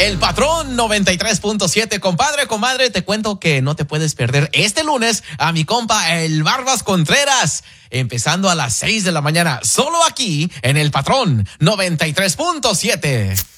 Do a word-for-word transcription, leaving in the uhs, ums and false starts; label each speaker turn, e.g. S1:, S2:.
S1: El Patrón noventa y tres punto siete. Compadre, comadre, te cuento que no te puedes perder este lunes a mi compa el Barbas Contreras, empezando a las seis de la mañana, solo aquí en El Patrón noventa y tres punto siete.